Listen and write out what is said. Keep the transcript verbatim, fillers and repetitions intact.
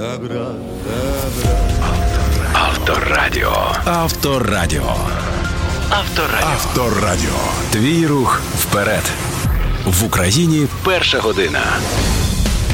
Авторадіо. Авторадіо. Авторадіо. Авторадіо. Твій рух вперед. В Україні перша година.